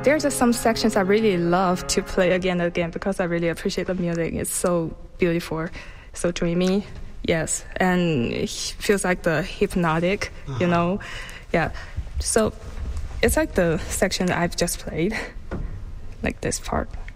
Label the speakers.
Speaker 1: there's just some sections I really love to play again and again because I really appreciate the music. It's so beautiful, so dreamy, yes, and it feels like the hypnotic, you know, yeah. So it's like the section I've just played, like this part.